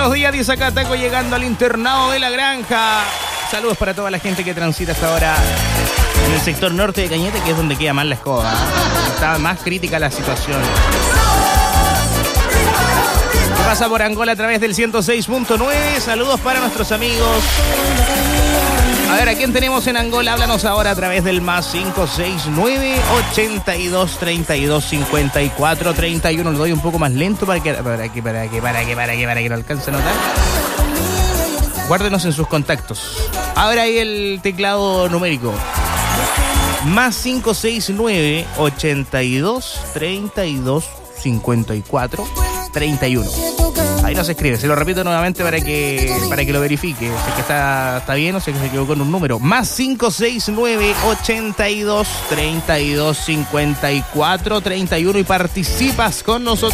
buenos días, dice acá Taco, llegando al internado de La Granja. Saludos para toda la gente que transita hasta ahora en el sector norte de Cañete, que es donde queda más la escoba. Está más crítica la situación. ¿Qué pasa por Angola a través del 106.9? Saludos para nuestros amigos. A ver, ¿a quién tenemos en Angola? Háblanos ahora a través del más 569 82 32 54 31. Lo doy un poco más lento para que no alcance a notar. Guárdenos en sus contactos. Ahora ahí el teclado numérico. Más 569 82 32 54 31. Ahí nos escribe, se lo repito nuevamente para que lo verifique. Si es que está bien o si es que se equivocó en un número. Más 569 82 32 54 31 y participas con nosotros.